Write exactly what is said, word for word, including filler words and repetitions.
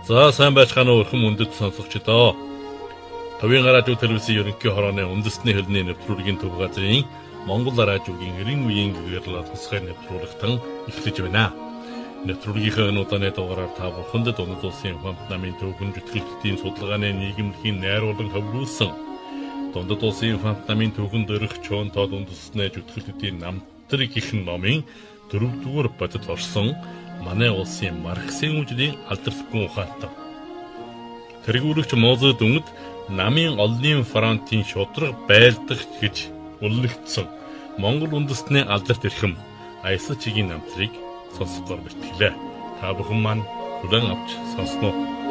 За сайн байцгаана уу өрхөн үндэт сонсогчдоо. Товын радио телевизийн ерөнхий хорооны үндэсний хэлний нэвтрүүлгийн төв газрын Монгол радиогийн эрийн үеийн гэрэл тусгай нэвтрүүлэгтэн эхлэж байна. Нэвтрүүлгийнхээ өнөөдрийн дугаараар та бүхэнд Дунд улсын хамт намын төвхөн жүтгэлтийн судалгааны нийгэмлэгийн найруулан хөвгүүлсэн Дунд улсын хамт намын төвхөн дөрөх чон тод үндэсний жүтгэлтийн намтрыг их номын дөрөвдүгээр бодит орсон манай улсын Марксийн үжлийн алдаршгүй ухаалтан. Тэргүүрэгч Мозо дүнг намын олонний фронтын шудраг байлдах гэж үллэгдсэн Монгол үндэстний алдарт эрхэм Аясачигийн намтрыг сонсохоор бэлтгэлээ. Та бүхэн маань хүлээн авч сонсноо.